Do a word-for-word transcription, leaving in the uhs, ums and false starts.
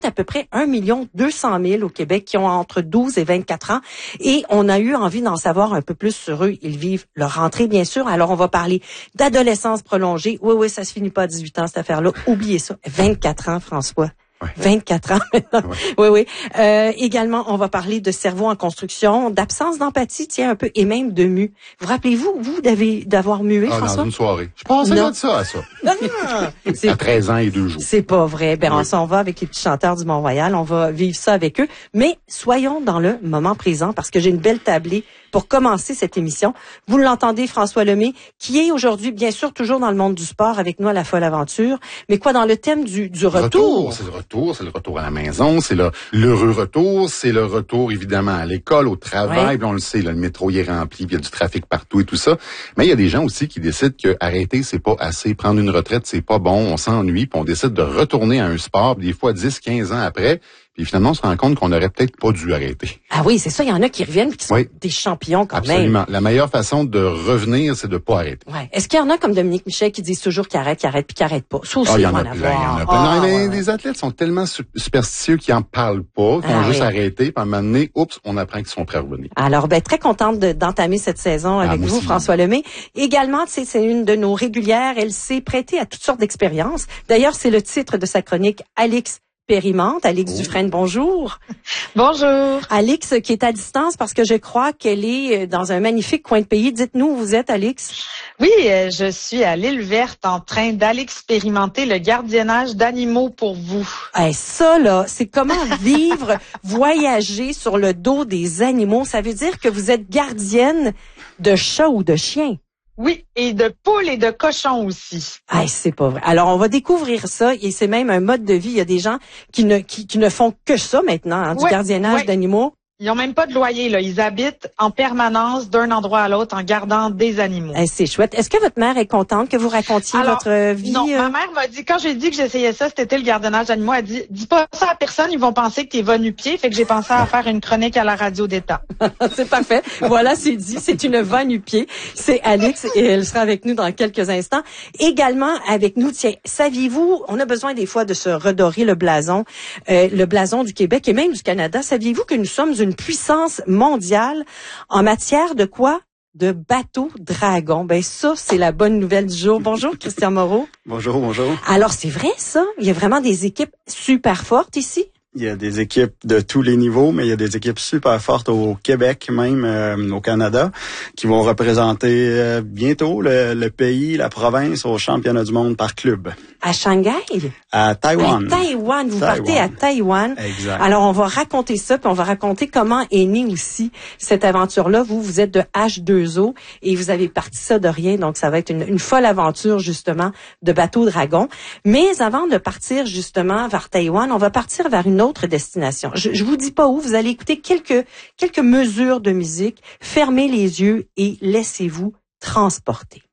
à peu près un million deux cent mille au Québec qui ont entre douze et vingt-quatre ans. Et on a eu envie d'en savoir un peu plus sur eux. Ils vivent leur rentrée, bien sûr. Alors, on va parler d'adolescence prolongée. Oui, oui, ça se finit pas à dix-huit ans, cette affaire-là. Oubliez ça. vingt-quatre ans, François. Ouais. vingt-quatre ans maintenant. Ouais. Oui, oui. Euh, également, on va parler de cerveau en construction, d'absence d'empathie, tiens, un peu, et même de mu. Vous rappelez-vous, vous, d'avez, d'avoir mué, ah, François? Dans une soirée. Je pensais pas de ça à ça. Ah, à treize ans et deux jours. C'est pas vrai. Ben, oui. on s'en va avec les petits chanteurs du Mont-Royal. On va vivre ça avec eux. Mais soyons dans le moment présent parce que j'ai une belle tablée pour commencer cette émission. Vous l'entendez, François Lemay, qui est aujourd'hui, bien sûr, toujours dans le monde du sport avec nous à la Folle Aventure. Mais quoi, dans le thème du, du retour? Retour, c'est le retour, c'est le retour à la maison, c'est le, l'heureux retour, c'est le retour, évidemment, à l'école, au travail. Ouais. Puis on le sait, là, le métro il est rempli, puis il y a du trafic partout et tout ça. Mais il y a des gens aussi qui décident que arrêter, c'est pas assez, prendre une retraite, c'est pas bon, on s'ennuie, puis on décide de retourner à un sport, des fois dix, quinze ans après. Puis finalement, on se rend compte qu'on aurait peut-être pas dû arrêter. Ah oui, c'est ça. Il y en a qui reviennent et qui sont oui. des champions quand Absolument. même. Absolument. La meilleure façon de revenir, c'est de pas arrêter. Ouais. Est-ce qu'il y en a comme Dominique Michel qui disent toujours qu'il arrête, qu'il arrête puis qu'il arrête pas? Ça aussi, ah, il y en en a avoir. plein, il y en a plein. Ah, non, mais ouais, les athlètes sont tellement superstitieux qu'ils en parlent pas, qu'ils ah, vont juste oui. arrêter, puis à un moment donné, oups, on apprend qu'ils sont prêts à revenir. Alors, ben, très contente de, d'entamer cette saison ah, avec vous, aussi. François Lemay. Également, tu sais, c'est une de nos régulières. Elle s'est prêtée à toutes sortes d'expériences. D'ailleurs, c'est le titre de sa chronique, Alix Expérimente. Alix oh. Dufresne, bonjour. Bonjour. Alix, qui est à distance parce que je crois qu'elle est dans un magnifique coin de pays. Dites-nous où vous êtes, Alix. Oui, je suis à l'île Verte en train d'aller expérimenter le gardiennage d'animaux pour vous. Hey, ça, là, c'est comment vivre, voyager sur le dos des animaux. Ça veut dire que vous êtes gardienne de chats ou de chiens. Oui, et de poules et de cochons aussi. Ah, c'est pas vrai. Alors, on va découvrir ça et c'est même un mode de vie. Il y a des gens qui ne qui, qui ne font que ça maintenant, hein, du ouais, gardiennage ouais. d'animaux. Ils n'ont même pas de loyer, là. Ils habitent en permanence d'un endroit à l'autre en gardant des animaux. Eh, c'est chouette. Est-ce que votre mère est contente que vous racontiez Alors, votre vie? Non, euh... ma mère m'a dit, quand j'ai dit que j'essayais ça, c'était le gardiennage d'animaux, elle dit, dis pas ça à personne, ils vont penser que t'es va nu-pied. Fait que j'ai pensé à faire une chronique à la radio d'État. C'est parfait. Voilà, c'est dit. C'est une va nu-pied. C'est Alix et elle sera avec nous dans quelques instants. Également avec nous, tiens, saviez-vous, on a besoin des fois de se redorer le blason, euh, le blason du Québec et même du Canada. Saviez-vous que nous sommes une puissance mondiale en matière de quoi? De bateaux dragons. Ben ça, c'est la bonne nouvelle du jour. Bonjour, Christian Moreau. Bonjour, bonjour. Alors, c'est vrai, ça? Il y a vraiment des équipes super fortes ici? Il y a des équipes de tous les niveaux, mais il y a des équipes super fortes au Québec, même euh, au Canada, qui vont représenter euh, bientôt le, le pays, la province au championnat du monde par club. À Shanghai? À Taïwan. À Taïwan. Vous Taïwan. partez à Taïwan. Exact. Alors, on va raconter ça, puis on va raconter comment est née aussi cette aventure-là. Vous, vous êtes de H deux O et vous avez parti ça de rien, donc ça va être une, une folle aventure, justement, de bateau dragon. Mais avant de partir, justement, vers Taïwan, on va partir vers une autre destination. Je, je vous dis pas où, vous allez écouter quelques, quelques mesures de musique, fermez les yeux et laissez-vous transporter.